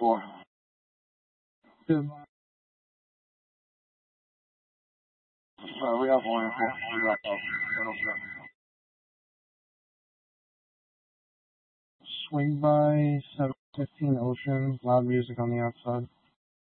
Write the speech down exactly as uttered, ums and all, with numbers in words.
four. Good. Uh, we have one four. We got oh, Swing by seven fifteen Ocean. Loud music on the outside.